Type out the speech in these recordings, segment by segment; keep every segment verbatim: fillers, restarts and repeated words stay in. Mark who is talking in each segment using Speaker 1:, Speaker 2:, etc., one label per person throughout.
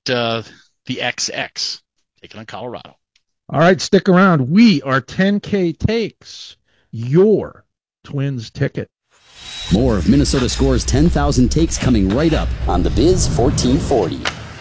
Speaker 1: uh, the X X, taking on Colorado.
Speaker 2: All right, stick around. We are ten K Takes, your Twins ticket.
Speaker 3: More of Minnesota Score's ten thousand takes coming right up on the Biz fourteen forty.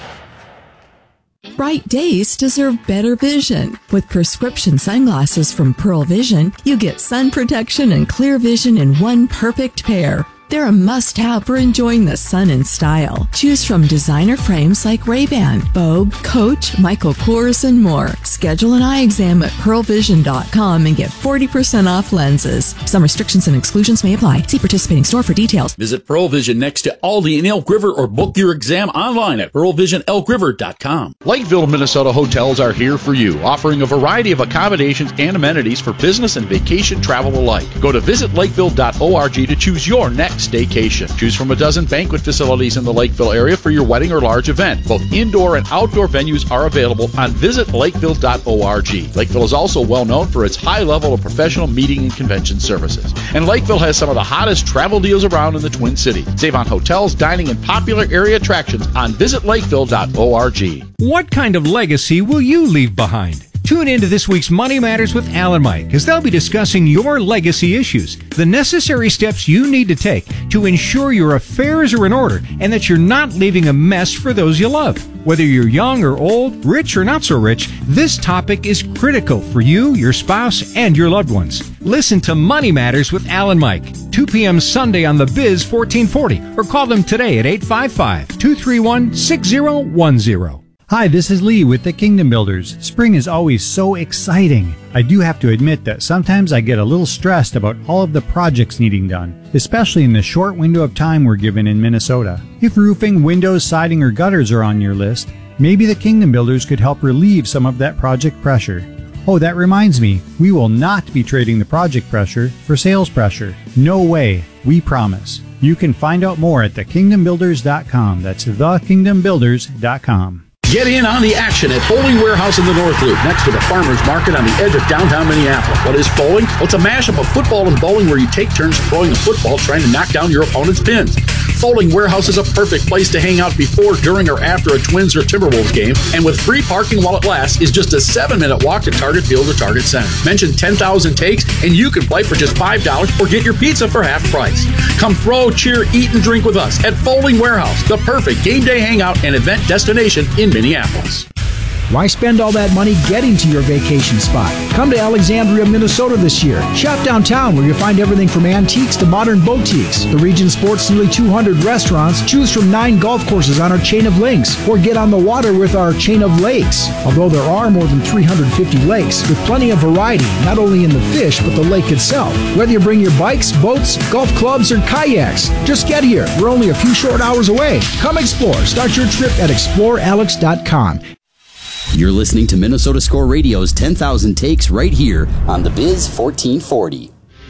Speaker 4: Bright days deserve better vision. With prescription sunglasses from Pearl Vision, you get sun protection and clear vision in one perfect pair. They're a must-have for enjoying the sun in style. Choose from designer frames like Ray-Ban, Vogue, Coach, Michael Kors, and more. Schedule an eye exam at pearl vision dot com and get forty percent off lenses. Some restrictions and exclusions may apply. See participating store for details.
Speaker 5: Visit Pearl Vision next to Aldi in Elk River or book your exam online at pearl vision elk river dot com.
Speaker 6: Lakeville, Minnesota hotels are here for you, offering a variety of accommodations and amenities for business and vacation travel alike. Go to visit lakeville dot org to choose your next staycation. Choose from a dozen banquet facilities in the Lakeville area for your wedding or large event. Both indoor and outdoor venues are available on visit lakeville dot org. Lakeville is also well known for its high level of professional meeting and convention services. And Lakeville has some of the hottest travel deals around in the Twin Cities. Save on hotels, dining, and popular area attractions on visit lakeville dot org.
Speaker 7: What kind of legacy will you leave behind? Tune in to this week's Money Matters with Al and Mike, as they'll be discussing your legacy issues, the necessary steps you need to take to ensure your affairs are in order and that you're not leaving a mess for those you love. Whether you're young or old, rich or not so rich, this topic is critical for you, your spouse, and your loved ones. Listen to Money Matters with Al and Mike, two p.m. Sunday on the Biz fourteen forty, or call them today at eight five five, two three one, six zero one zero.
Speaker 8: Hi, this is Lee with the Kingdom Builders. Spring is always so exciting. I do have to admit that sometimes I get a little stressed about all of the projects needing done, especially in the short window of time we're given in Minnesota. If roofing, windows, siding, or gutters are on your list, maybe the Kingdom Builders could help relieve some of that project pressure. Oh, that reminds me, we will not be trading the project pressure for sales pressure. No way, we promise. You can find out more at the kingdom builders dot com. That's the kingdom builders dot com.
Speaker 5: Get in on the action at Bowling Warehouse in the North Loop, next to the Farmers Market on the edge of downtown Minneapolis. What is bowling? Well, it's a mashup of football and bowling where you take turns throwing the football trying to knock down your opponent's pins. Bowling Warehouse is a perfect place to hang out before, during, or after a Twins or Timberwolves game, and with free parking while it lasts, is just a seven-minute walk to Target Field or Target Center. Mention ten thousand takes, and you can play for just five dollars or get your pizza for half price. Come throw, cheer, eat, and drink with us at Bowling Warehouse, the perfect game day hangout and event destination in Minneapolis.
Speaker 9: Why spend all that money getting to your vacation spot? Come to Alexandria, Minnesota this year. Shop downtown where you'll find everything from antiques to modern boutiques. The region sports nearly two hundred restaurants. Choose from nine golf courses on our chain of links, or get on the water with our chain of lakes. Although there are more than three hundred fifty lakes, with plenty of variety, not only in the fish, but the lake itself. Whether you bring your bikes, boats, golf clubs, or kayaks, just get here. We're only a few short hours away. Come explore. Start your trip at explore alex dot com.
Speaker 3: You're listening to Minnesota Score Radio's ten thousand takes right here on the Biz fourteen forty.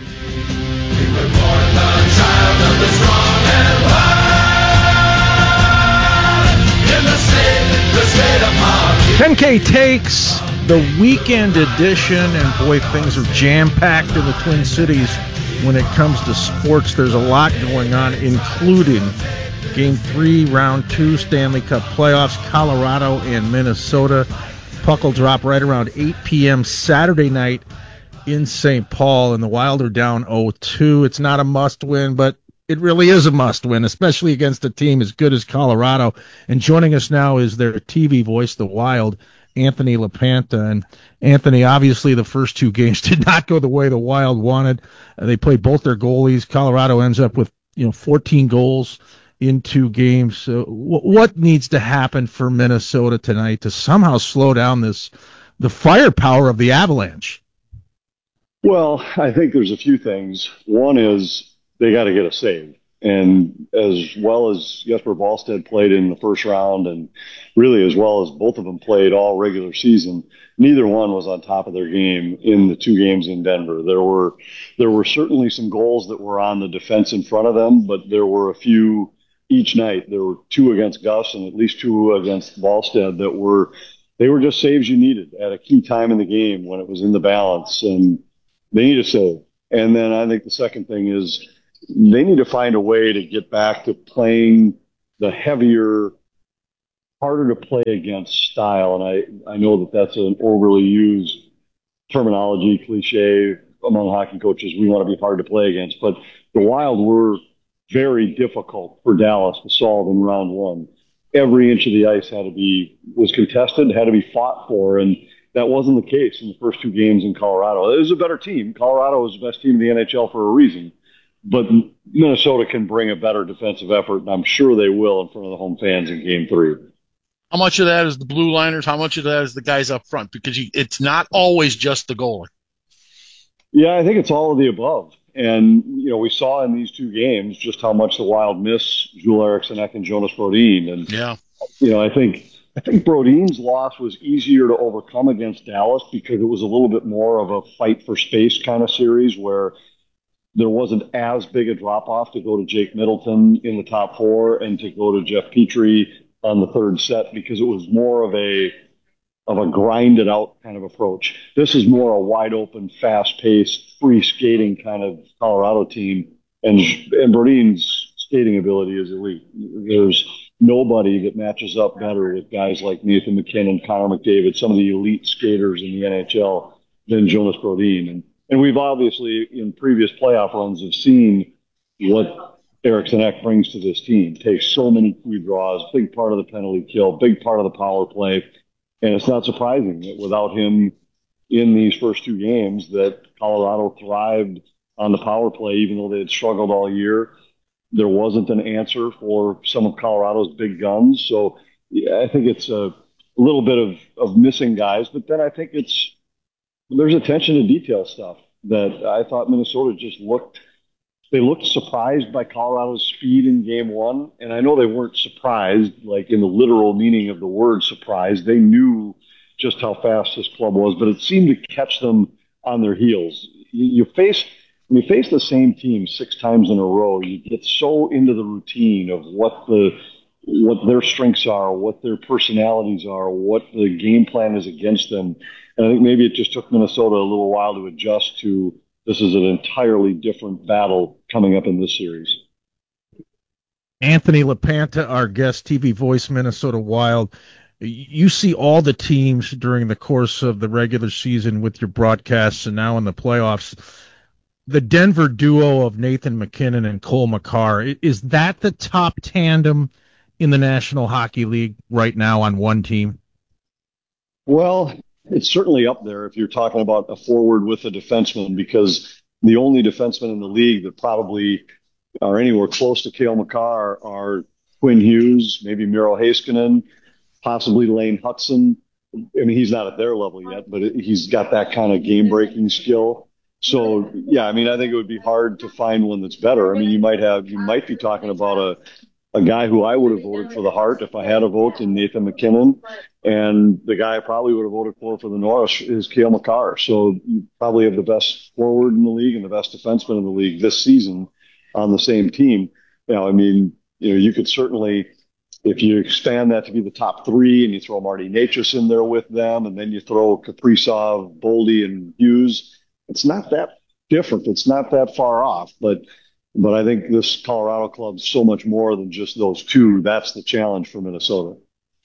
Speaker 2: ten K Takes, the weekend edition, and boy, things are jam-packed in the Twin Cities when it comes to sports. There's a lot going on, including Game three, Round two, Stanley Cup playoffs, Colorado and Minnesota. Puck will drop right around eight p.m. Saturday night in Saint Paul, and the Wild are down oh two. It's not a must-win, but it really is a must-win, especially against a team as good as Colorado. And joining us now is their T V voice, the Wild, Anthony LaPanta. And Anthony, obviously the first two games did not go the way the Wild wanted. Uh, they played both their goalies. Colorado ends up with, you know, fourteen goals in two games. So w- what needs to happen for Minnesota tonight to somehow slow down this, the firepower of the Avalanche?
Speaker 10: Well, I think there's a few things. One is they got to get a save. And as well as Jesper Wallstedt played in the first round, and really as well as both of them played all regular season, neither one was on top of their game in the two games in Denver. There were there were certainly some goals that were on the defense in front of them, but there were a few each night. There were two against Gus and at least two against Wallstedt that were they were just saves you needed at a key time in the game when it was in the balance, and they need a save. And then I think the second thing is they need to find a way to get back to playing the heavier harder to play against style. And I, I know that that's an overly used terminology, cliche among hockey coaches. We want to be hard to play against. But the Wild were very difficult for Dallas to solve in round one. Every inch of the ice had to be, was contested, had to be fought for. And that wasn't the case in the first two games in Colorado. It was a better team. Colorado was the best team in the N H L for a reason. But Minnesota can bring a better defensive effort, and I'm sure they will in front of the home fans in game three.
Speaker 1: How much of that is the blue liners? How much of that is the guys up front? Because you, it's not always just the goalie.
Speaker 10: Yeah, I think it's all of the above. And, you know, we saw in these two games just how much the Wild miss Joel Eriksson Ek and Jonas Brodin. And,
Speaker 1: yeah.
Speaker 10: you know, I think I think Brodin's loss was easier to overcome against Dallas because it was a little bit more of a fight for space kind of series where there wasn't as big a drop-off to go to Jake Middleton in the top four and to go to Jeff Petrie on the third set because it was more of a of a grinded out kind of approach. This is more a wide open, fast paced, free skating kind of Colorado team. And, and Brodin's skating ability is elite. There's nobody that matches up better with guys like Nathan MacKinnon, Connor McDavid, some of the elite skaters in the N H L than Jonas Brodin. And, and we've obviously in previous playoff runs have seen what Eriksson Ek brings to this team. Takes so many free draws, big part of the penalty kill, big part of the power play. And it's not surprising that without him in these first two games that Colorado thrived on the power play, even though they had struggled all year. There wasn't an answer for some of Colorado's big guns. So yeah, I think it's a, a little bit of, of missing guys. But then I think it's there's attention to detail stuff that I thought Minnesota just looked They looked surprised by Colorado's speed in game one. And I know they weren't surprised, like in the literal meaning of the word surprised. They knew just how fast this club was, but it seemed to catch them on their heels. You, you face, when you face the same team six times in a row, you get so into the routine of what the, what their strengths are, what their personalities are, what the game plan is against them. And I think maybe it just took Minnesota a little while to adjust to this is an entirely different battle coming up in this series.
Speaker 2: Anthony LaPanta, our guest, T V voice, Minnesota Wild. You see all the teams during the course of the regular season with your broadcasts and now in the playoffs. The Denver duo of Nathan MacKinnon and Cole Makar, is that the top tandem in the National Hockey League right now on one team?
Speaker 10: Well, it's certainly up there if you're talking about a forward with a defenseman, because the only defensemen in the league that probably are anywhere close to Cale Makar are Quinn Hughes, maybe Miro Heiskanen, possibly Lane Hutson. I mean, he's not at their level yet, but he's got that kind of game-breaking skill. So, yeah, I mean, I think it would be hard to find one that's better. I mean, you might have, you might be talking about a, a guy who I would have voted for the Hart if I had a vote in Nathan MacKinnon. And the guy I probably would have voted for for the Norris is Cale Makar. So you probably have the best forward in the league and the best defenseman in the league this season on the same team. You know, I mean, you know, you could certainly, if you expand that to be the top three and you throw Marty Natchez in there with them, and then you throw Kaprizov, Boldy, and Hughes, it's not that different. It's not that far off. But but I think this Colorado club's so much more than just those two. That's the challenge for Minnesota.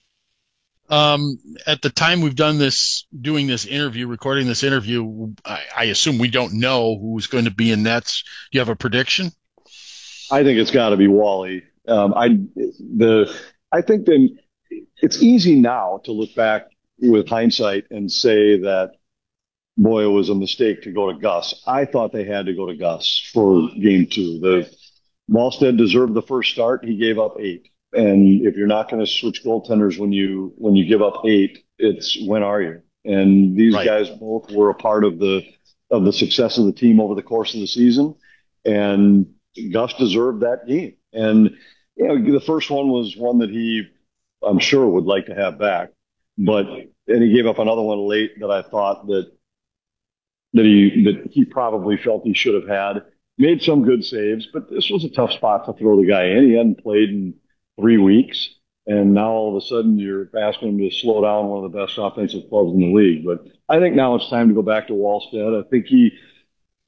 Speaker 1: Um, at the time we've done this, doing this interview, recording this interview, I, I assume we don't know who's going to be in nets. Do you have a prediction?
Speaker 10: I think it's got to be Wally. Um, I the I think then it's easy now to look back with hindsight and say that, boy, it was a mistake to go to Gus. I thought they had to go to Gus for game two. The Wallstead deserved the first start. He gave up eight. And if you're not going to switch goaltenders when you when you give up eight, it's when are you? And these right. guys both were a part of the of the success of the team over the course of the season. And Gus deserved that game. And you know, the first one was one that he, I'm sure, would like to have back. But and he gave up another one late that I thought that that he that he probably felt he should have had. Made some good saves, but this was a tough spot to throw the guy in. He hadn't played in three weeks, and now all of a sudden you're asking him to slow down one of the best offensive clubs in the league. But I think now it's time to go back to Wallstead. I think he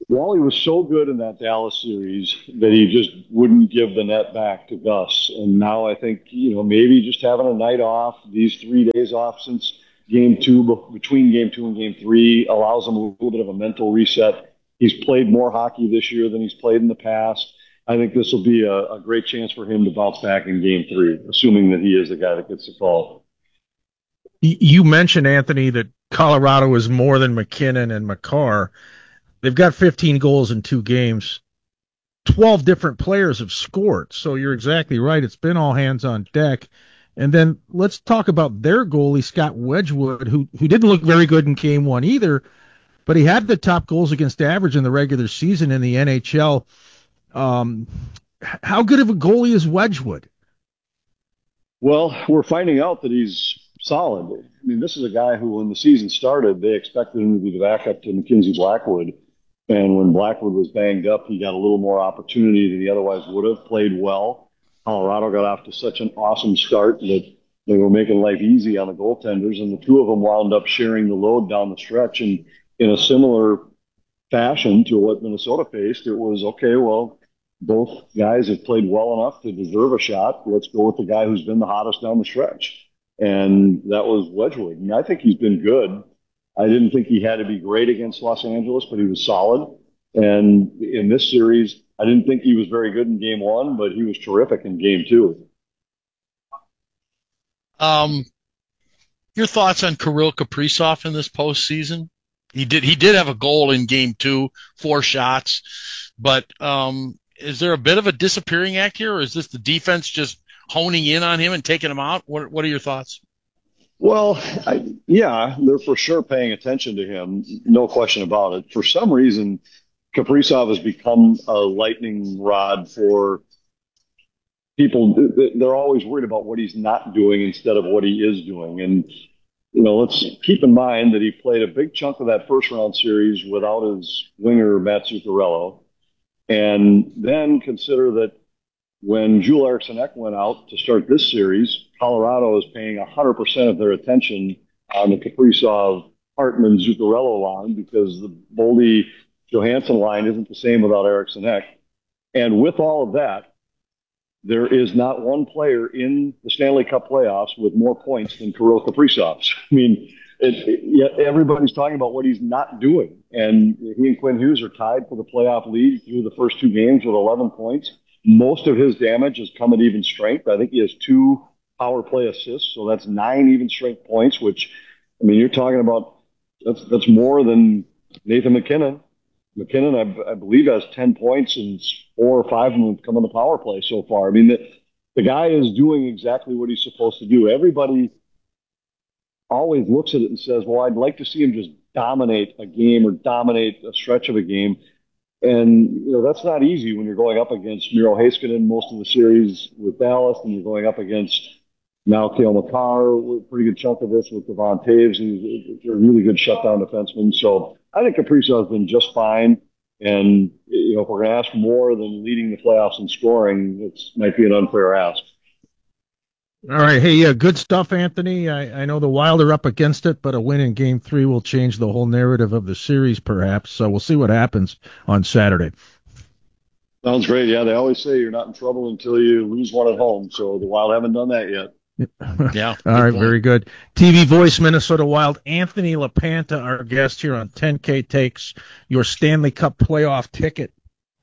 Speaker 10: Wally was so good in that Dallas series that he just wouldn't give the net back to Gus. And now I think, you know, maybe just having a night off, these three days off since game two, between game two and game three, allows him a little bit of a mental reset. He's played more hockey this year than he's played in the past. I think this will be a, a great chance for him to bounce back in game three, assuming that he is the guy that gets the call.
Speaker 2: You mentioned, Anthony, that Colorado is more than McKinnon and Makar. They've got fifteen goals in two games. twelve different players have scored. So you're exactly right. It's been all hands on deck. And then let's talk about their goalie, Scott Wedgwood, who, who didn't look very good in game one either, but he had the top goals against average in the regular season in the N H L. Um, how good of a goalie is Wedgwood?
Speaker 10: Well, we're finding out that he's solid. I mean, this is a guy who, when the season started, they expected him to be the backup to Mackenzie Blackwood. And when Blackwood was banged up, he got a little more opportunity than he otherwise would have. Played well. Colorado got off to such an awesome start that they were making life easy on the goaltenders, and the two of them wound up sharing the load down the stretch. And in a similar fashion to what Minnesota faced, it was, okay, well, both guys have played well enough to deserve a shot. Let's go with the guy who's been the hottest down the stretch. And that was Wedgwood. And I think he's been good. I didn't think he had to be great against Los Angeles, but he was solid. And in this series, I didn't think he was very good in game one, but he was terrific in game two.
Speaker 1: Um, your thoughts on Kirill Kaprizov in this postseason? He did he did have a goal in game two, four shots, but um, is there a bit of a disappearing act here, or is this the defense just honing in on him and taking him out? What What are your thoughts?
Speaker 10: Well, I, yeah, they're for sure paying attention to him, no question about it. For some reason, Kaprizov has become a lightning rod for people. They're always worried about what he's not doing instead of what he is doing. And, you know, let's keep in mind that he played a big chunk of that first round series without his winger, Matt Zuccarello. And then consider that when Joel Eriksson Ek went out to start this series, Colorado is paying one hundred percent of their attention on the Kaprizov, Hartman, Zuccarello line because the Boldy Johansson line isn't the same without Eriksson Ek. And with all of that, there is not one player in the Stanley Cup playoffs with more points than Kirill Kaprizov. I mean, it, it, everybody's talking about what he's not doing. And he and Quinn Hughes are tied for the playoff lead through the first two games with eleven points. Most of his damage has come at even strength. I think he has two power play assists, so that's nine even strength points, which, I mean, you're talking about, that's that's more than Nathan MacKinnon. MacKinnon, I, I believe, has ten points, and four or five of them have come on the power play so far. I mean, the, the guy is doing exactly what he's supposed to do. Everybody always looks at it and says, well, I'd like to see him just dominate a game or dominate a stretch of a game. And, you know, that's not easy when you're going up against Miro Heiskanen most of the series with Dallas, and you're going up against now Cale Makar, a pretty good chunk of this with Devon Taves, who's a really good shutdown defenseman. So I think Kaprizov has been just fine. And, you know, if we're going to ask more than leading the playoffs in scoring, it might be an unfair ask.
Speaker 2: All right. Hey, yeah, good stuff, Anthony. I, I know the Wild are up against it, but a win in game three will change the whole narrative of the series, perhaps. So we'll see what happens on Saturday.
Speaker 10: Sounds great. Yeah, they always say you're not in trouble until you lose one at home. So the Wild haven't done that yet.
Speaker 1: Yeah.
Speaker 2: All right. Point. Very good. T V voice, Minnesota Wild, Anthony LaPanta, our guest here on ten K Takes, your Stanley Cup playoff ticket.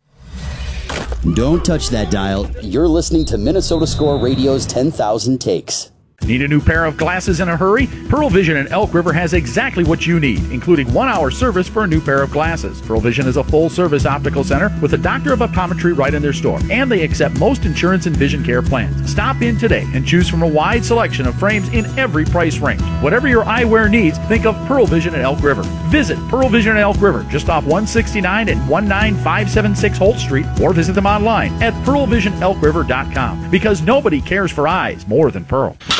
Speaker 3: Don't touch that dial. You're listening to Minnesota Score Radio's ten thousand Takes.
Speaker 5: Need a new pair of glasses in a hurry? Pearl Vision in Elk River has exactly what you need, including one-hour service for a new pair of glasses. Pearl Vision is a full-service optical center with a doctor of optometry right in their store, and they accept most insurance and vision care plans. Stop in today and choose from a wide selection of frames in every price range. Whatever your eyewear needs, think of Pearl Vision in Elk River. Visit Pearl Vision in Elk River, just off one sixty-nine and one nine five seven six Holt Street, or visit them online at pearl vision elk river dot com, because nobody cares for eyes more than Pearl.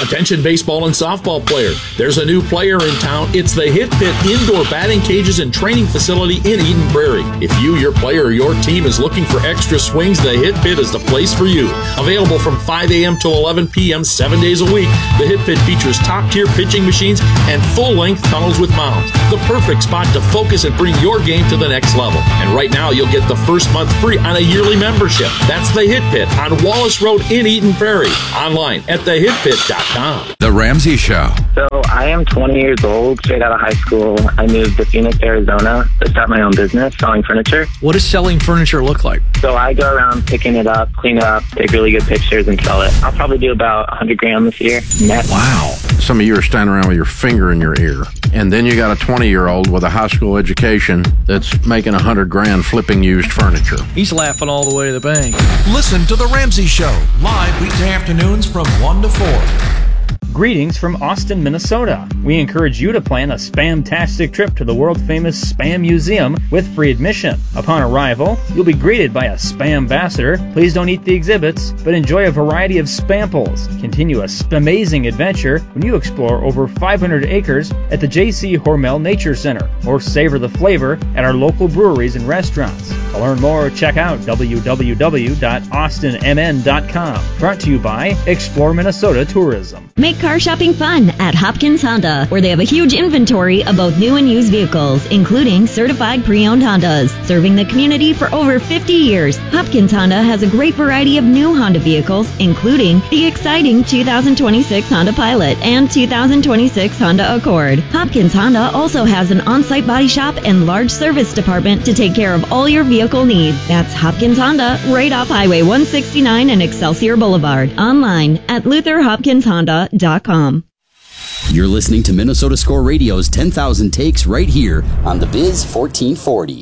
Speaker 5: Attention baseball and softball players. There's a new player in town. It's the Hit Pit Indoor Batting Cages and Training Facility in Eden Prairie. If you, your player, or your team is looking for extra swings, the Hit Pit is the place for you. Available from five a.m. to eleven p.m. seven days a week, the Hit Pit features top-tier pitching machines and full-length tunnels with mounds. The perfect spot to focus and bring your game to the next level. And right now, you'll get the first month free on a yearly membership. That's the Hit Pit on Wallace Road in Eden Prairie. Online at the hit pit dot com.
Speaker 11: The Ramsey Show.
Speaker 12: So I am twenty years old, straight out of high school. I moved to Phoenix, Arizona to start my own business selling furniture.
Speaker 13: What does selling furniture look like?
Speaker 12: So I go around picking it up, clean it up, take really good pictures, and sell it. I'll probably do about one hundred grand this year net.
Speaker 11: Wow. Some of you are standing around with your finger in your ear. And then you got a twenty-year-old with a high school education that's making one hundred grand flipping used furniture.
Speaker 13: He's laughing all the way to the bank.
Speaker 14: Listen to The Ramsey Show, live weekday afternoons from one to four.
Speaker 15: Greetings from Austin, Minnesota. We encourage you to plan a Spam-tastic trip to the world-famous Spam Museum with free admission. Upon arrival, you'll be greeted by a Spam ambassador. Please don't eat the exhibits, but enjoy a variety of Spamples. Continue a amazing adventure when you explore over five hundred acres at the J C Hormel Nature Center, or savor the flavor at our local breweries and restaurants. To learn more, check out w w w dot austin m n dot com. Brought to you by Explore Minnesota Tourism.
Speaker 16: Make car shopping fun at Hopkins Honda, where they have a huge inventory of both new and used vehicles, including certified pre-owned Hondas. Serving the community for over fifty years, Hopkins Honda has a great variety of new Honda vehicles, including the exciting two thousand twenty-six Honda Pilot and two thousand twenty-six Honda Accord. Hopkins Honda also has an on-site body shop and large service department to take care of all your vehicle needs. That's Hopkins Honda, right off Highway one sixty-nine and Excelsior Boulevard. Online at luther hopkins honda dot com.
Speaker 3: You're listening to Minnesota Score Radio's ten thousand Takes right here on the Biz fourteen forty.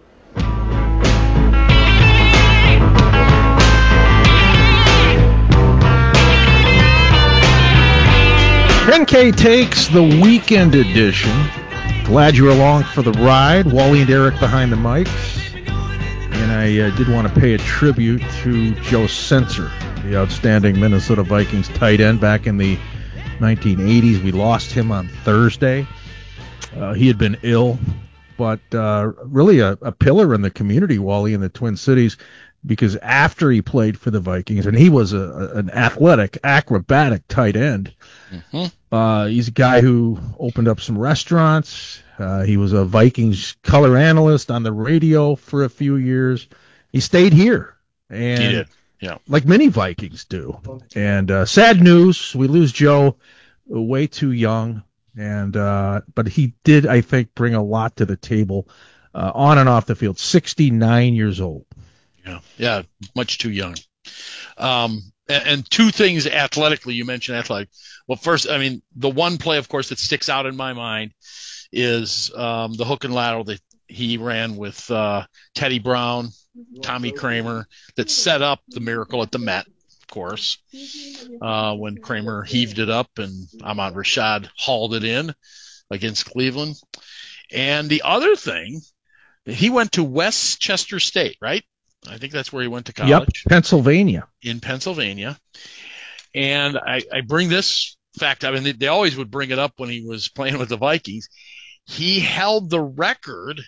Speaker 2: ten K Takes, the weekend edition. Glad you're along for the ride. Wally and Eric behind the mics. And I uh, did want to pay a tribute to Joe Sensor, the outstanding Minnesota Vikings tight end back in the nineteen eighties. We lost him on Thursday. Uh, he had been ill, but uh, really a, a pillar in the community, Wally, in the Twin Cities, because after he played for the Vikings, and he was a, a, an athletic, acrobatic tight end, mm-hmm. uh, he's a guy who opened up some restaurants. Uh, he was a Vikings color analyst on the radio for a few years. He stayed here. And
Speaker 1: he did. Yeah.
Speaker 2: Like many Vikings do. And uh, sad news, we lose Joe way too young. And uh, but he did, I think, bring a lot to the table uh, on and off the field. sixty-nine years old.
Speaker 1: Yeah, yeah, much too young. Um, and, and two things athletically, you mentioned athletic. Well, first, I mean, the one play, of course, that sticks out in my mind is um, the hook and lateral that he ran with uh, Teddy Brown, Tommy Kramer, that set up the miracle at the Met, of course, uh, when Kramer heaved it up and Ahmad Rashad hauled it in against Cleveland. And the other thing, he went to Westchester State, right? I think that's where he went to college.
Speaker 2: Yep, Pennsylvania.
Speaker 1: In Pennsylvania. And I, I bring this fact, I mean, they, they always would bring it up when he was playing with the Vikings. He held the record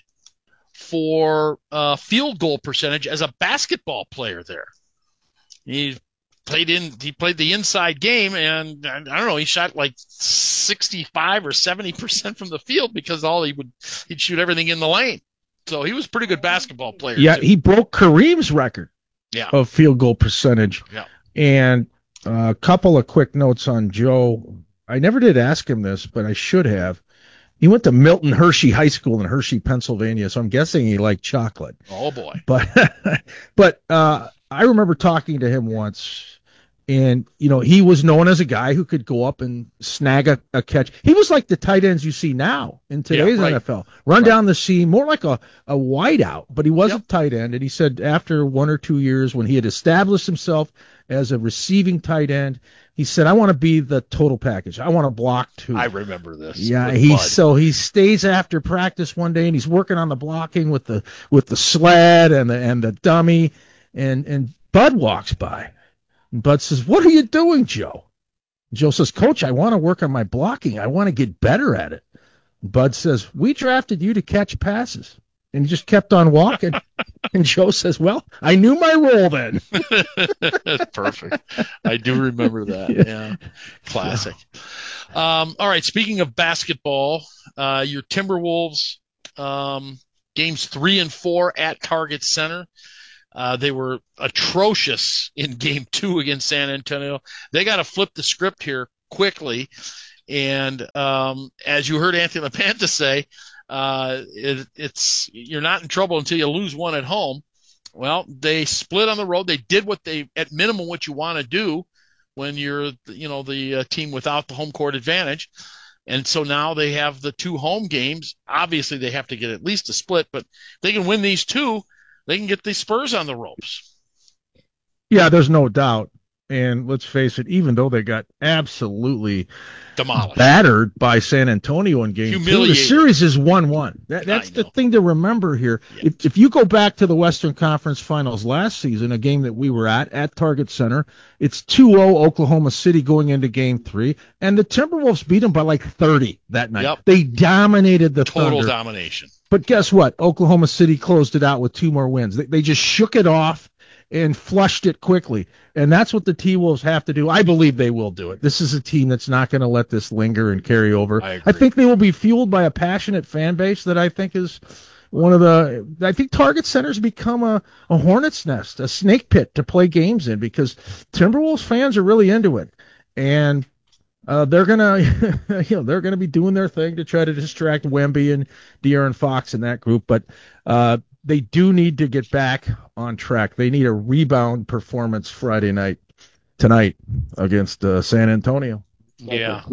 Speaker 1: for uh, field goal percentage as a basketball player there. He played in. He played the inside game, and I don't know. He shot like sixty-five or seventy percent from the field because all he would he'd shoot everything in the lane. So he was a pretty good basketball player.
Speaker 2: Yeah,
Speaker 1: too.
Speaker 2: He broke Kareem's record
Speaker 1: yeah.
Speaker 2: of field goal percentage.
Speaker 1: Yeah.
Speaker 2: And uh, a couple of quick notes on Joe. I never did ask him this, but I should have. He went to Milton Hershey High School in Hershey, Pennsylvania, so I'm guessing he liked chocolate.
Speaker 1: Oh, boy.
Speaker 2: But but uh, I remember talking to him once, and, you know, he was known as a guy who could go up and snag a, a catch. He was like the tight ends you see now in today's
Speaker 1: yeah, right.
Speaker 2: N F L. Run
Speaker 1: right.
Speaker 2: down the seam, more like a, a wideout, but he was
Speaker 1: yep.
Speaker 2: a tight end. And he said after one or two years when he had established himself as a receiving tight end, he said, I want to be the total package. I want to block too.
Speaker 1: I remember this.
Speaker 2: Yeah, he so he stays after practice one day and he's working on the blocking with the with the sled and the and the dummy, and and Bud walks by. And Bud says, "What are you doing, Joe?" Joe says, Coach, I want to work on my blocking. I want to get better at it. Bud says, we drafted you to catch passes. And he just kept on walking. And Joe says, well, I knew my role then.
Speaker 1: Perfect. I do remember that. Yeah. Classic. Um, all right. Speaking of basketball, uh, your Timberwolves, um, games three and four at Target Center. Uh, they were atrocious in game two against San Antonio. They got to flip the script here quickly. And um, as you heard Anthony LaPanta say, uh, it, it's you're not in trouble until you lose one at home. Well, they split on the road. They did what they, at minimum, what you want to do when you're, you know, the uh, team without the home court advantage. And so now they have the two home games. Obviously, they have to get at least a split, but if they can win these two, they can get the Spurs on the ropes.
Speaker 2: Yeah, there's no doubt. And let's face it, even though they got absolutely
Speaker 1: demolished,
Speaker 2: battered by San Antonio in game two, the series is one one. That, that's the thing to remember here. Yeah. If, if you go back to the Western Conference Finals last season, a game that we were at, at Target Center, it's two oh Oklahoma City going into game three, and the Timberwolves beat them by like thirty that night.
Speaker 1: Yep.
Speaker 2: They dominated the
Speaker 1: Total
Speaker 2: Thunder.
Speaker 1: domination.
Speaker 2: But guess what? Oklahoma City closed it out with two more wins. They, they just shook it off and flushed it quickly. And that's what the T-Wolves have to do. I believe they will do it. This is a team that's not going to let this linger and carry over.
Speaker 1: I,
Speaker 2: I think they will be fueled by a passionate fan base that I think is one of the – I think Target Center's become a, a hornet's nest, a snake pit to play games in because Timberwolves fans are really into it. And uh, they're going to you know, they're going to be doing their thing to try to distract Wemby and De'Aaron Fox in that group. But uh, – they do need to get back on track. They need a rebound performance Friday night, tonight, against uh, San Antonio.
Speaker 1: Yeah.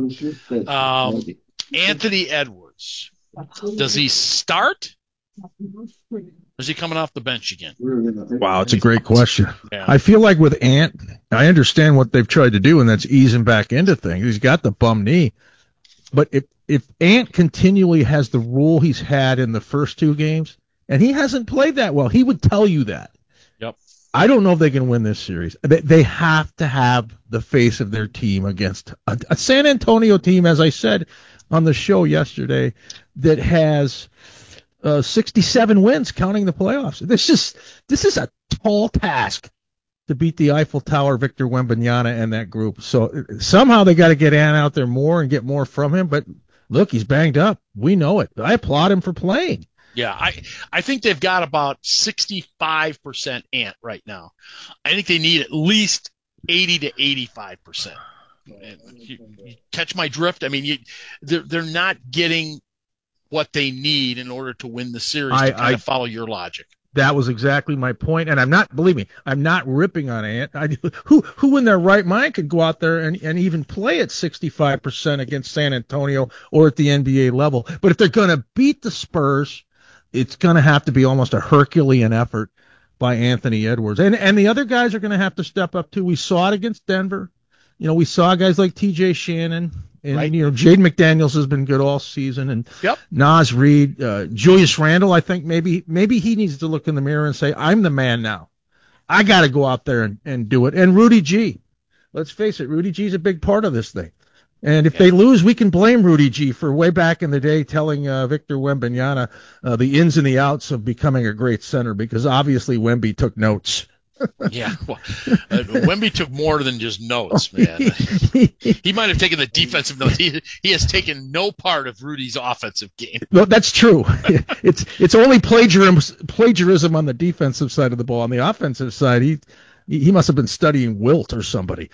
Speaker 1: Um, Anthony Edwards, does he start? Or is he coming off the bench again?
Speaker 2: Wow, it's a great question.
Speaker 1: Yeah.
Speaker 2: I feel like with Ant, I understand what they've tried to do, and that's ease him back into things. He's got the bum knee. But if, if Ant continually has the role he's had in the first two games, and he hasn't played that well, he would tell you that.
Speaker 1: Yep.
Speaker 2: I don't know if they can win this series. They, they have to have the face of their team against a, a San Antonio team, as I said on the show yesterday, that has uh, sixty-seven wins, counting the playoffs. This is this is a tall task to beat the Eiffel Tower, Victor Wembanyama, and that group. So somehow they got to get Ant out there more and get more from him. But look, he's banged up. We know it. I applaud him for playing.
Speaker 1: Yeah, I I think they've got about sixty-five percent Ant right now. I think they need at least eighty to eighty-five percent. You, you catch my drift? I mean, you, they're, they're not getting what they need in order to win the series
Speaker 2: I,
Speaker 1: to kind
Speaker 2: I,
Speaker 1: of follow your logic.
Speaker 2: That was exactly my point, and I'm not, believe me, I'm not ripping on Ant. I, who who in their right mind could go out there and, and even play at sixty-five percent against San Antonio or at the N B A level? But if they're going to beat the Spurs, it's going to have to be almost a Herculean effort by Anthony Edwards. And and the other guys are going to have to step up, too. We saw it against Denver. You know, we saw guys like T J Shannon. And, right. you know, Jaden McDaniels has been good all season. And
Speaker 1: yep.
Speaker 2: Naz Reid, uh, Julius Randle, I think maybe maybe he needs to look in the mirror and say, I'm the man now. I got to go out there and, and do it. And Rudy G. Let's face it, Rudy G is a big part of this thing. And if yeah. they lose, we can blame Rudy G for way back in the day telling uh, Victor Wembanyama uh, the ins and the outs of becoming a great center, because obviously Wemby took notes.
Speaker 1: yeah, well, uh, Wemby took more than just notes, man. He might have taken the defensive notes. He, he has taken no part of Rudy's offensive game.
Speaker 2: No, that's true. It's it's only plagiarism, plagiarism on the defensive side of the ball. On the offensive side, he he must have been studying Wilt or somebody.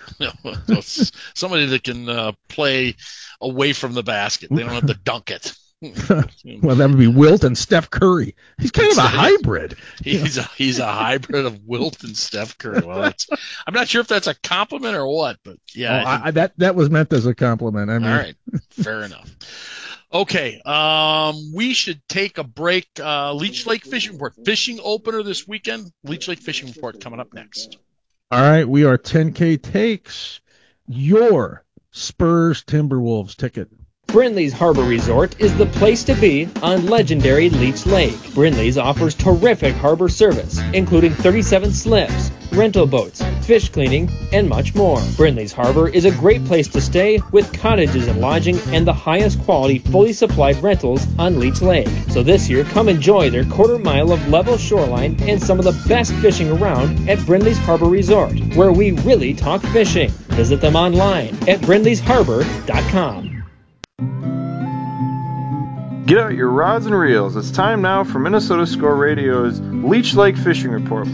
Speaker 1: Somebody that can uh, play away from the basket. They don't have to dunk it.
Speaker 2: Well, that would be Wilt and Steph Curry. He's kind of a hybrid.
Speaker 1: He's a, he's a hybrid of Wilt and Steph Curry. Well, that's, I'm not sure if that's a compliment or what, but yeah.
Speaker 2: Oh, I, that that was meant as a compliment. I mean.
Speaker 1: All right, fair enough. Okay, um, we should take a break. Uh, Leech Lake Fishing Report, fishing opener this weekend. Leech Lake Fishing Report coming up next.
Speaker 2: All right, we are ten K Takes, your Spurs Timberwolves ticket.
Speaker 15: Brindley's Harbor Resort is the place to be on legendary Leech Lake. Brindley's offers terrific harbor service, including thirty-seven slips, rental boats, fish cleaning, and much more. Brindley's Harbor is a great place to stay with cottages and lodging and the highest quality fully supplied rentals on Leech Lake. So this year, come enjoy their quarter mile of level shoreline and some of the best fishing around at Brindley's Harbor Resort, where we really talk fishing. Visit them online at brindleys harbor dot com.
Speaker 17: Get out your rods and reels. It's time now for Minnesota Score Radio's Leech Lake Fishing Report.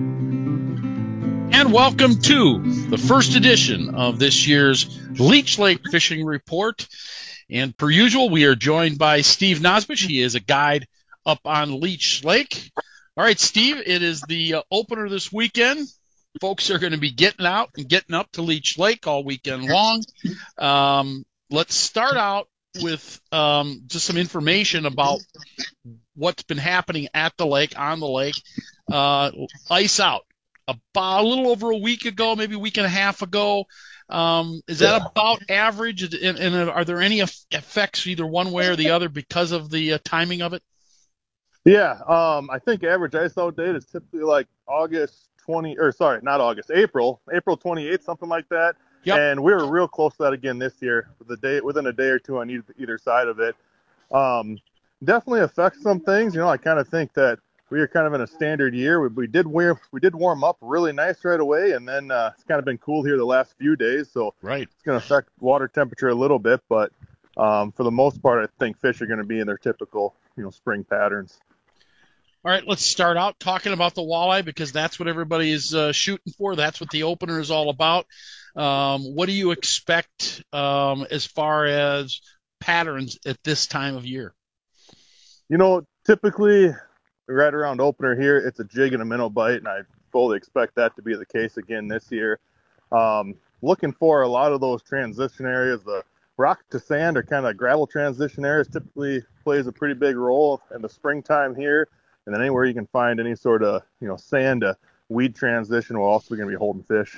Speaker 1: And welcome to the first edition of this year's Leech Lake Fishing Report. And per usual, we are joined by Steve Nosbich. He is a guide up on Leech Lake. All right, Steve, it is the uh, opener this weekend. Folks are going to be getting out and getting up to Leech Lake all weekend long. Um, let's start out with um, just some information about what's been happening at the lake, on the lake. Uh, ice out about a little over a week ago, maybe a week and a half ago. Um, is that yeah. about average? And, and are there any effects either one way or the other because of the uh, timing of it?
Speaker 17: Yeah, um, I think average ice out date is typically like August twentieth, or sorry, not August, April, April twenty-eighth, something like that. Yep. And we were real close to that again this year, with a day, within a day or two on either, either side of it. Um, definitely affects some things. You know, I kind of think that we are kind of in a standard year. We, we did wear, we did warm up really nice right away, and then uh, it's kind of been cool here the last few days. So
Speaker 1: right.
Speaker 17: It's going to affect water temperature a little bit, but um, for the most part, I think fish are going to be in their typical, you know, spring patterns.
Speaker 1: All right, let's start out talking about the walleye because that's what everybody is uh, shooting for. That's what the opener is all about. Um, what do you expect um, as far as patterns at this time of year?
Speaker 17: You know, typically right around opener here, it's a jig and a minnow bite, and I fully expect that to be the case again this year. Um, looking for a lot of those transition areas. The rock to sand or kind of gravel transition areas typically plays a pretty big role in the springtime here. And then anywhere you can find any sort of, you know, sand to weed transition, we're also going to be holding fish.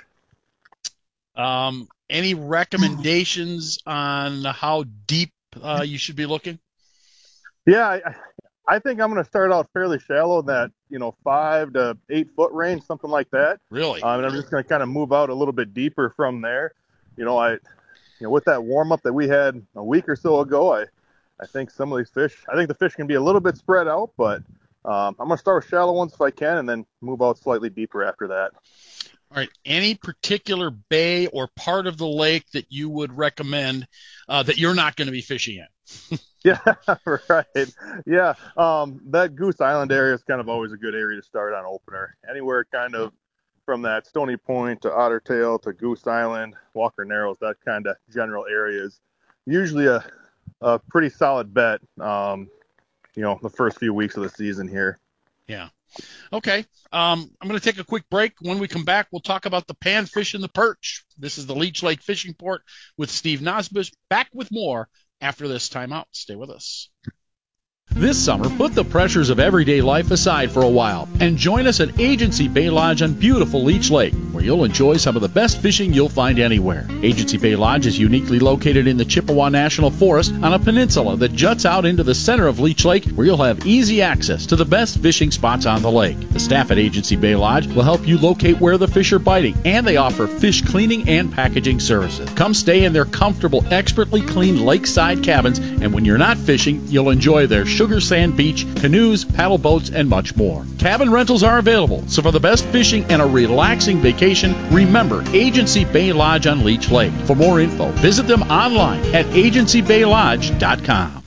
Speaker 1: Um, any recommendations on how deep uh, you should be looking?
Speaker 17: Yeah, I, I think I'm going to start out fairly shallow in that, you know, five to eight foot range, something like that.
Speaker 1: Really?
Speaker 17: Um, and I'm just going to kind of move out a little bit deeper from there. You know, I, you know, with that warm up that we had a week or so ago, I, I think some of these fish, I think the fish can be a little bit spread out, but um, I'm going to start with shallow ones if I can, and then move out slightly deeper after that.
Speaker 1: All right. Any particular bay or part of the lake that you would recommend uh, that you're not going to be fishing in?
Speaker 17: Yeah, right. Yeah, um, that Goose Island area is kind of always a good area to start on opener. Anywhere kind of from that Stony Point to Otter Tail to Goose Island, Walker Narrows, that kind of general area is usually a, a pretty solid bet, um, you know, the first few weeks of the season here.
Speaker 1: Yeah. Okay. Um, I'm going to take a quick break. When we come back, we'll talk about the panfish and the perch. This is the Leech Lake Fishing Port with Steve Nosbich. Back with more after this timeout. Stay with us.
Speaker 6: This summer, put the pressures of everyday life aside for a while and join us at Agency Bay Lodge on beautiful Leech Lake, where you'll enjoy some of the best fishing you'll find anywhere. Agency Bay Lodge is uniquely located in the Chippewa National Forest on a peninsula that juts out into the center of Leech Lake, where you'll have easy access to the best fishing spots on the lake. The staff at Agency Bay Lodge will help you locate where the fish are biting, and they offer fish cleaning and packaging services. Come stay in their comfortable, expertly cleaned lakeside cabins, and when you're not fishing, you'll enjoy their Sugar Sand Beach, canoes, paddle boats, and much more. Cabin rentals are available, so for the best fishing and a relaxing vacation, remember Agency Bay Lodge on Leech Lake. For more info, visit them online at agency bay lodge dot com.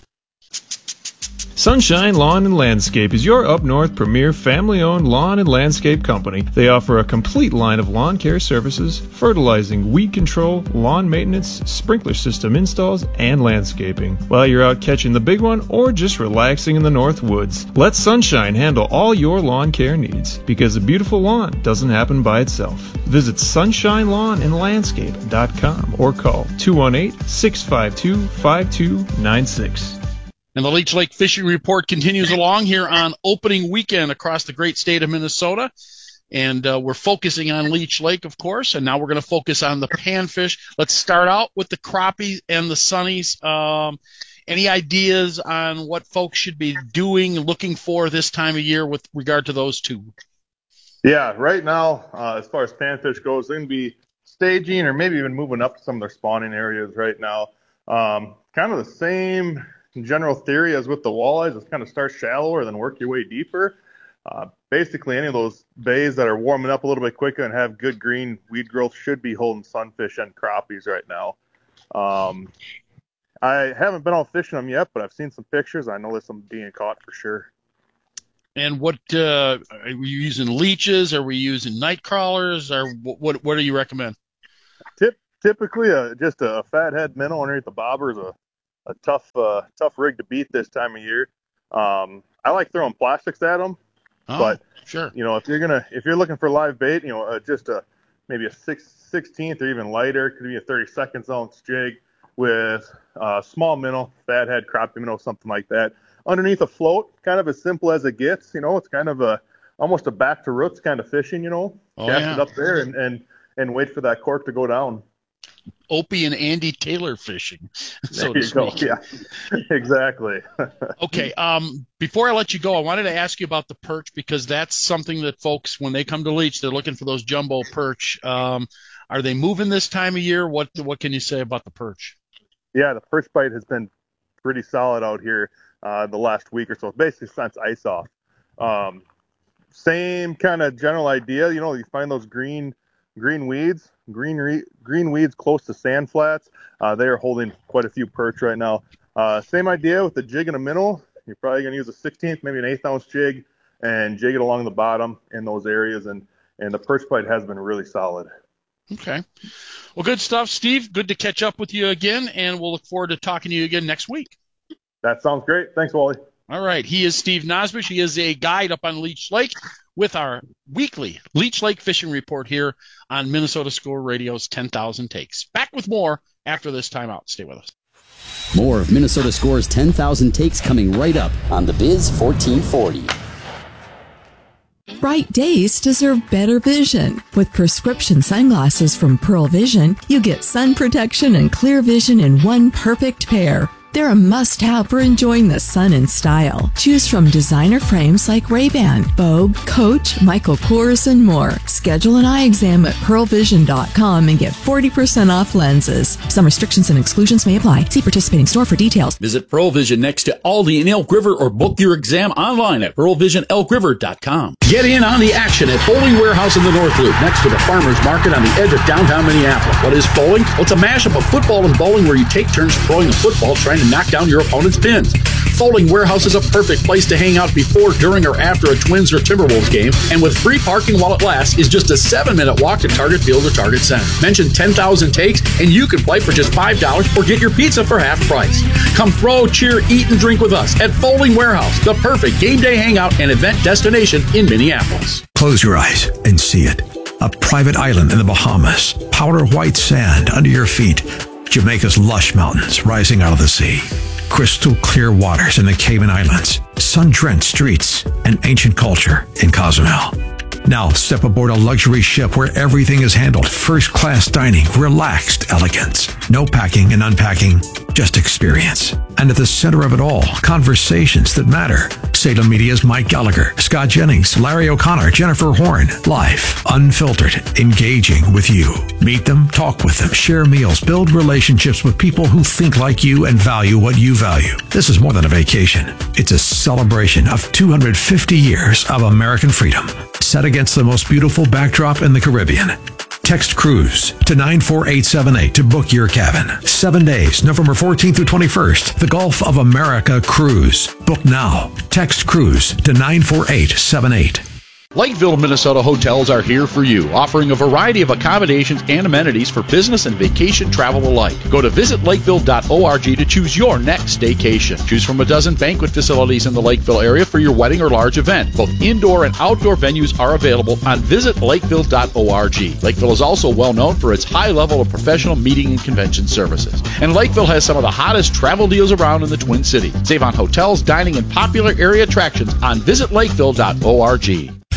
Speaker 17: Sunshine Lawn and Landscape is your up north premier family-owned lawn and landscape company. They offer a complete line of lawn care services, fertilizing, weed control, lawn maintenance, sprinkler system installs, and landscaping. While you're out catching the big one or just relaxing in the north woods, let Sunshine handle all your lawn care needs, because a beautiful lawn doesn't happen by itself. Visit sunshine lawn and landscape dot com or call two one eight, six five two, five two nine six.
Speaker 1: And the Leech Lake Fishing Report continues along here on opening weekend across the great state of Minnesota. And uh, we're focusing on Leech Lake, of course, and now we're going to focus on the panfish. Let's start out with the crappies and the sunnies. Um, any ideas on what folks should be doing, looking for this time of year with regard to those two?
Speaker 18: Yeah, right now, uh, as far as panfish goes, they're going to be staging or maybe even moving up to some of their spawning areas right now. Um, kind of the same general theory as with the walleyes. It's kind of start shallower, then work your way deeper. Uh, basically, any of those bays that are warming up a little bit quicker and have good green weed growth should be holding sunfish and crappies right now. Um, I haven't been out fishing them yet, but I've seen some pictures. I know there's some being caught for sure.
Speaker 1: And what uh, are we using? Leeches? Are we using night crawlers? Or what? What do you recommend?
Speaker 18: Tip, typically, a, just a fathead minnow underneath the bobber is a, a tough, uh, tough rig to beat this time of year. Um, I like throwing plastics at them.
Speaker 1: Oh,
Speaker 18: but
Speaker 1: sure.
Speaker 18: You know, if you're gonna if you're looking for live bait, you know, uh, just a maybe a six sixteenth or even lighter, could be a thirty seconds ounce jig with a small minnow, fathead, crappie minnow, something like that, underneath a float, kind of as simple as it gets. You know, it's kind of a almost a back to roots kind of fishing. You know,
Speaker 1: oh,
Speaker 18: cast
Speaker 1: yeah.
Speaker 18: it up there and, and and wait for that cork to go down.
Speaker 1: Opie and Andy Taylor fishing, so
Speaker 18: there
Speaker 1: to
Speaker 18: you go.
Speaker 1: speak.
Speaker 18: Yeah, exactly.
Speaker 1: Okay. Um, before I let you go, I wanted to ask you about the perch because that's something that folks, when they come to Leech, they're looking for those jumbo perch. Um, are they moving this time of year? What What can you say about the perch?
Speaker 18: Yeah, the perch bite has been pretty solid out here uh, the last week or so, basically since ice off. Um, same kind of general idea. You know, you find those green green weeds. Green re- green weeds close to sand flats. Uh, they are holding quite a few perch right now. Uh, same idea with the jig and a minnow. You're probably going to use a sixteenth, maybe an eighth ounce jig, and jig it along the bottom in those areas. And, and the perch bite has been really solid.
Speaker 1: Okay. Well, good stuff, Steve. Good to catch up with you again, and we'll look forward to talking to you again next week.
Speaker 18: That sounds great. Thanks, Wally.
Speaker 1: All right. He is Steve Nosbush. He is a guide up on Leech Lake with our weekly Leech Lake fishing report here on Minnesota Score Radio's ten thousand Takes. Back with more after this timeout. Stay with us.
Speaker 3: More of Minnesota Score's ten thousand Takes coming right up on the Biz fourteen forty.
Speaker 4: Bright days deserve better vision. With prescription sunglasses from Pearl Vision, you get sun protection and clear vision in one perfect pair. They're a must-have for enjoying the sun in style. Choose from designer frames like Ray-Ban, Vogue, Coach, Michael Kors, and more. Schedule an eye exam at pearl vision dot com and get forty percent off lenses. Some restrictions and exclusions may apply. See participating store for details.
Speaker 5: Visit Pearl Vision next to Aldi in Elk River or book your exam online at pearl vision elk river dot com. Get in on the action at Bowling Warehouse in the North Loop next to the Farmers Market on the edge of downtown Minneapolis. What is bowling? Well, it's a mashup of football and bowling where you take turns throwing a football trying to knock down your opponent's pins. Bowling Warehouse is a perfect place to hang out before, during, or after a Twins or Timberwolves game, and with free parking while it lasts, is just a seven-minute walk to Target Field or Target Center. Mention ten thousand Takes, and you can play for just five dollars or get your pizza for half price. Come throw, cheer, eat, and drink with us at Bowling Warehouse, the perfect game day hangout and event destination in Minneapolis.
Speaker 19: Close your eyes and see it. A private island in the Bahamas, powder white sand under your feet, Jamaica's lush mountains rising out of the sea, crystal clear waters in the Cayman Islands, sun-drenched streets, and ancient culture in Cozumel. Now step aboard a luxury ship where everything is handled first-class dining, relaxed elegance. No packing and unpacking, just experience. And at the center of it all, conversations that matter. Salem Media's Mike Gallagher, Scott Jennings, Larry O'Connor, Jennifer Horn. Live, unfiltered, engaging with you. Meet them, talk with them, share meals, build relationships with people who think like you and value what you value. This is more than a vacation. It's a celebration of two hundred fifty years of American freedom, set against the most beautiful backdrop in the Caribbean. Text CRUISE to nine four eight seven eight to book your cabin. Seven days, November fourteenth through twenty-first. The Gulf of America Cruise. Book now. Text CRUISE to nine four eight seven eight.
Speaker 6: Lakeville, Minnesota hotels are here for you, offering a variety of accommodations and amenities for business and vacation travel alike. Go to visit lakeville dot org to choose your next staycation. Choose from a dozen banquet facilities in the Lakeville area for your wedding or large event. Both indoor and outdoor venues are available on visit lakeville dot org. Lakeville is also well known for its high level of professional meeting and convention services. And Lakeville has some of the hottest travel deals around in the Twin Cities. Save on hotels, dining, and popular area attractions on visit lakeville dot org.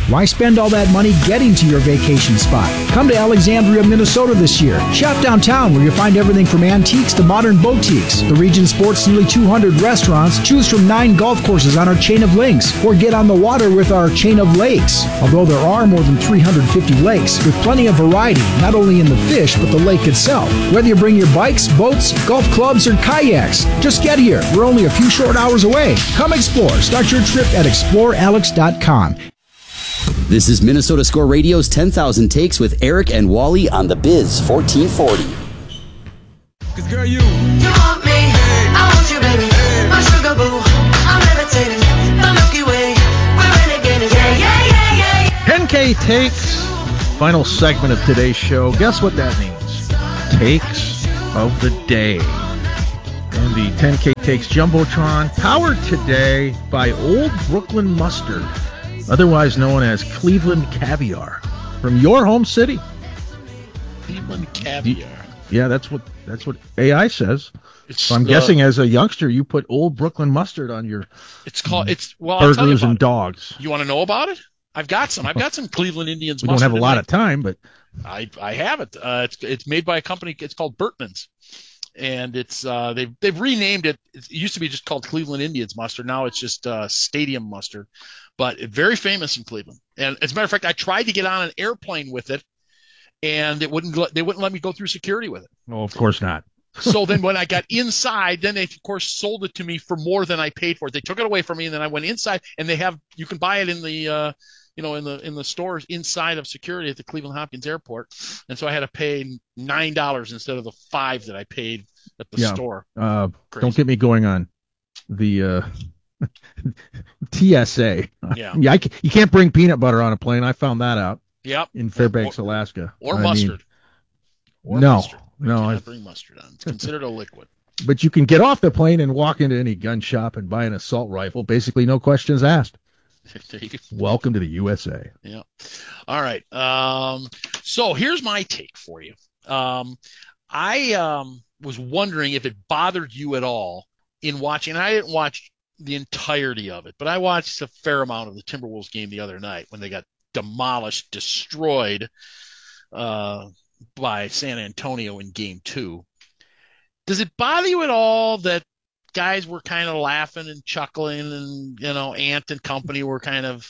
Speaker 9: Why spend all that money getting to your vacation spot? Come to Alexandria, Minnesota this year. Shop downtown where you'll find everything from antiques to modern boutiques. The region sports nearly two hundred restaurants. Choose from nine golf courses on our chain of links, or get on the water with our chain of lakes. Although there are more than three hundred fifty lakes, with plenty of variety, not only in the fish, but the lake itself. Whether you bring your bikes, boats, golf clubs, or kayaks, just get here. We're only a few short hours away. Come explore. Start your trip at explore alex dot com.
Speaker 3: This is Minnesota Score Radio's ten thousand Takes with Eric and Wally on the Biz fourteen forty.
Speaker 20: Cause girl, you, you want me, I want you, baby, my sugar boo, I'm levitating, the Milky Way, we're renegading, yeah, yeah, yeah, yeah, yeah.
Speaker 2: ten K Takes, final segment of today's show. Guess what that means? Takes of the day. And the ten K Takes Jumbotron, powered today by Old Brooklyn Mustard, otherwise known as Cleveland Caviar, from your home city.
Speaker 1: Cleveland Caviar.
Speaker 2: Yeah, that's what that's what A I says.
Speaker 1: It's,
Speaker 2: so I'm
Speaker 1: uh,
Speaker 2: guessing as a youngster, you put Old Brooklyn Mustard on your
Speaker 1: It's called it's well. I'll tell you
Speaker 2: burgers
Speaker 1: about
Speaker 2: and
Speaker 1: it.
Speaker 2: dogs.
Speaker 1: You want to know about it? I've got some. I've got some Cleveland Indians.
Speaker 2: We don't
Speaker 1: mustard
Speaker 2: have a
Speaker 1: in
Speaker 2: lot
Speaker 1: my-
Speaker 2: of time, but
Speaker 1: I I have it. Uh, it's it's made by a company. It's called Bertman's, and it's uh, they've they've renamed it. It used to be just called Cleveland Indians mustard. Now it's just uh, Stadium mustard, but it's very famous in Cleveland. And as a matter of fact, I tried to get on an airplane with it, and it wouldn't. let- They wouldn't let me go through security with it.
Speaker 2: oh, of course not.
Speaker 1: So then when I got inside, then they of course sold it to me for more than I paid for it. They took it away from me, and then I went inside, and they have you can buy it in the uh, you know in the in the stores inside of security at the Cleveland Hopkins Airport. And so I had to pay nine dollars instead of the five that I paid at the
Speaker 2: yeah.
Speaker 1: store.
Speaker 2: Uh,
Speaker 1: Crazy.
Speaker 2: don't get me going on the uh, T S A.
Speaker 1: Yeah.
Speaker 2: yeah I ca- you can't bring peanut butter on a plane. I found that out
Speaker 1: Yep.
Speaker 2: in Fairbanks, Alaska.
Speaker 1: Or
Speaker 2: I mean,
Speaker 1: mustard. Or
Speaker 2: no,
Speaker 1: mustard. You
Speaker 2: no.
Speaker 1: cannot
Speaker 2: I-
Speaker 1: bring mustard on. It's considered a liquid.
Speaker 2: But you can get off the plane and walk into any gun shop and buy an assault rifle. Basically, no questions asked.
Speaker 1: There you go.
Speaker 2: Welcome to the U S A.
Speaker 1: Yeah. All right. Um, so here's my take for you. Um, I um, was wondering if it bothered you at all in watching. I didn't watch the entirety of it, but I watched a fair amount of the Timberwolves game the other night when they got demolished, destroyed uh, by San Antonio in game two. Does it bother you at all that guys were kind of laughing and chuckling and, you know, Ant and company were kind of,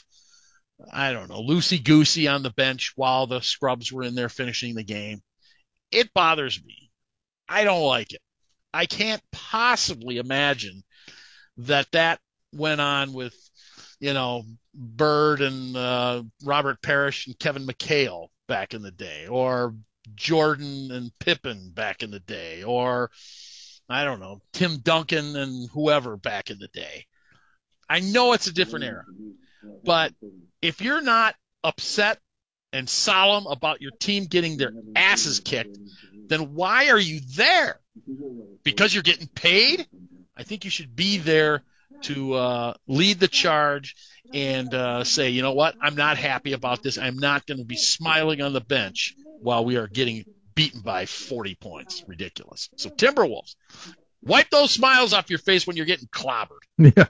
Speaker 1: I don't know, loosey-goosey on the bench while the scrubs were in there finishing the game? It bothers me. I don't like it. I can't possibly imagine that that went on with, you know, Bird and uh, Robert Parrish and Kevin McHale back in the day, or Jordan and Pippen back in the day, or I don't know, Tim Duncan and whoever back in the day. I know it's a different era, but if you're not upset and solemn about your team getting their asses kicked, then why are you there? Because you're getting paid? I think you should be there to uh, lead the charge and uh, say, you know what, I'm not happy about this. I'm not going to be smiling on the bench while we are getting beaten by forty points. Ridiculous. So Timberwolves, wipe those smiles off your face when you're getting clobbered.
Speaker 2: Yeah.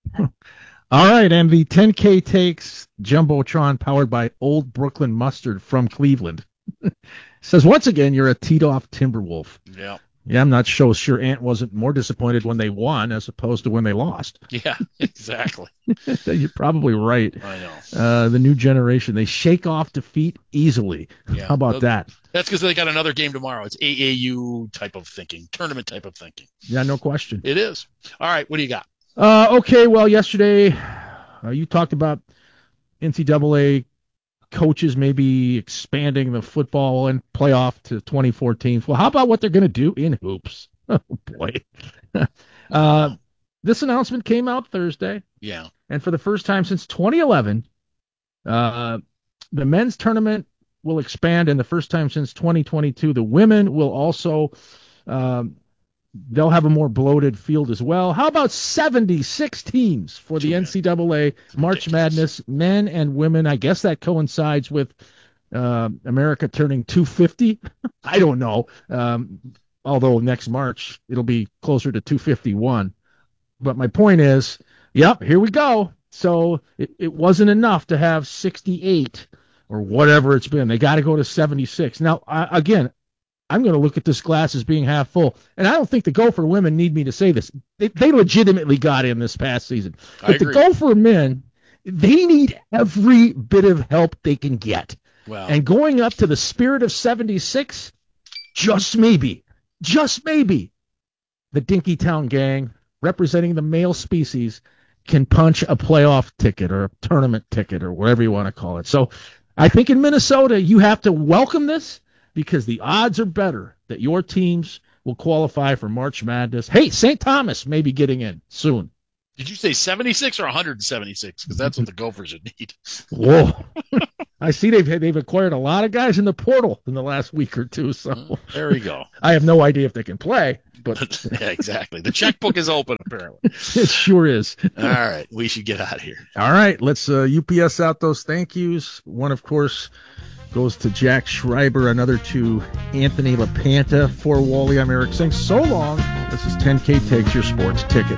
Speaker 2: All right, and the ten K Takes Jumbotron powered by Old Brooklyn Mustard from Cleveland says, once again, you're a teed-off Timberwolf.
Speaker 1: Yeah.
Speaker 2: Yeah, I'm not so sure Ant wasn't more disappointed when they won as opposed to when they lost.
Speaker 1: Yeah, exactly.
Speaker 2: You're probably right.
Speaker 1: I know.
Speaker 2: Uh, the new generation, they shake off defeat easily.
Speaker 1: Yeah.
Speaker 2: How about that?
Speaker 1: That's because they got another game tomorrow. It's A A U type of thinking, tournament type of thinking.
Speaker 2: Yeah, no question.
Speaker 1: It is. All right, what do you got?
Speaker 2: Uh, okay, well, yesterday uh, you talked about N C double A coaches maybe expanding the football and playoff to twenty fourteen. Well, how about what they're going to do in hoops? Oh, boy. uh, this announcement came out Thursday.
Speaker 1: Yeah.
Speaker 2: And for the first time since twenty eleven, uh, the men's tournament will expand, and the first time since twenty twenty-two, the women will also um, they'll have a more bloated field as well. How about seventy-six teams for the N C double A March Madness, men and women? I guess that coincides with uh, America turning two fifty. I don't know. Um, although next March it'll be closer to two fifty-one. But my point is, yep, here we go. So it, it wasn't enough to have sixty-eight or whatever it's been. They got to go to seventy-six. Now, I, again, I'm going to look at this glass as being half full. And I don't think the Gopher women need me to say this. They, they legitimately got in this past season.
Speaker 1: I
Speaker 2: But the
Speaker 1: agree.
Speaker 2: Gopher men, they need every bit of help they can get.
Speaker 1: Wow.
Speaker 2: And going up to the Spirit of seventy-six, just maybe, just maybe, the Dinkytown gang, representing the male species, can punch a playoff ticket or a tournament ticket or whatever you want to call it. So I think in Minnesota, you have to welcome this because the odds are better that your teams will qualify for March Madness. Hey, Saint Thomas may be getting in soon.
Speaker 1: Did you say seventy-six or one hundred seventy-six? Because that's what the Gophers would need.
Speaker 2: Whoa. I see they've they've acquired a lot of guys in the portal in the last week or two. So
Speaker 1: There we go.
Speaker 2: I have no idea if they can play, but
Speaker 1: Yeah, exactly. The checkbook is open, apparently.
Speaker 2: it sure is.
Speaker 1: All right. We should get out of here.
Speaker 2: All right, let's uh, U P S out those thank yous. One, of course, goes to Jack Schreiber, another to Anthony LaPanta. For Wally, I'm Eric Singh. So long. This is ten K Takes, your sports ticket.